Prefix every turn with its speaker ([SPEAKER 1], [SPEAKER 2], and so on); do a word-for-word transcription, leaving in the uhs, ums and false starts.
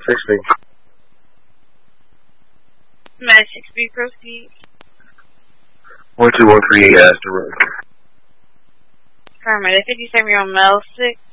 [SPEAKER 1] six B.
[SPEAKER 2] Med six B, proceed.
[SPEAKER 1] one two one three eight Astor Road.
[SPEAKER 2] Affirmative, fifty-seven year old male, six.